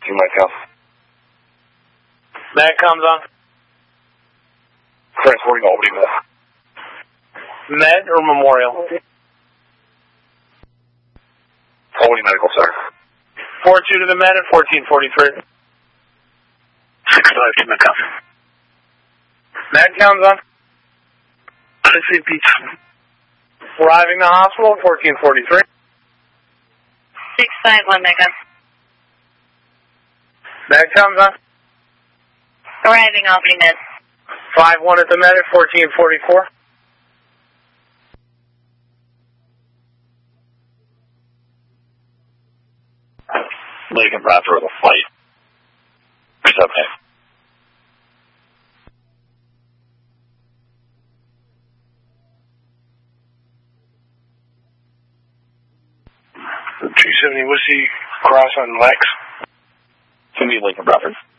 You might come. Med comes on. Transporting Albany Med. Med or Memorial? Albany Medical Center. 4-2 to the Med at 1443. 6-5 to Med. Med comes on. SAP. Arriving the hospital, 1443. 651 Mega. Med comes on. Arriving Albany Med. 5-1 at the Med at 1444. Lake and Bradford with a flight. 7A. Whiskey cross on Lex. It's going to be Lake and Bradford.